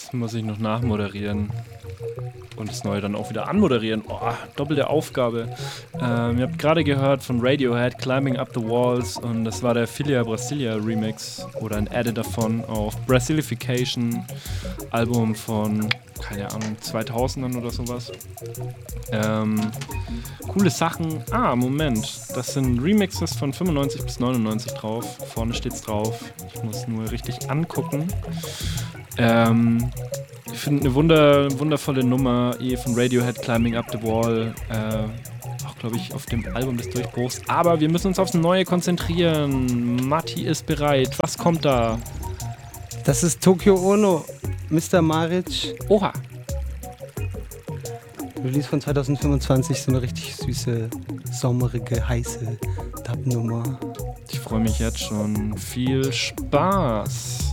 das muss ich noch nachmoderieren. Und das Neue dann auch wieder anmoderieren. Oh, doppelte Aufgabe. Ihr habt gerade gehört von Radiohead, Climbing Up the Walls. Und das war der Filia Brasilia Remix oder ein Edit davon auf Brasilification, Album von, keine Ahnung, 2000ern oder sowas. Coole Sachen. Moment. Das sind Remixes von 95 bis 99 drauf. Vorne steht's drauf. Ich muss nur richtig angucken. Ich finde eine wundervolle Nummer von Radiohead, Climbing Up the Wall, auch glaube ich auf dem Album des Durchbruchs. Aber wir müssen uns aufs Neue konzentrieren. Matti ist bereit. Was kommt da? Das ist Tokyo Ono, Mr. Maric. Oha. Release von 2025, so eine richtig süße, sommerige, heiße Dub-Nummer. Ich freue mich jetzt schon. Viel Spaß.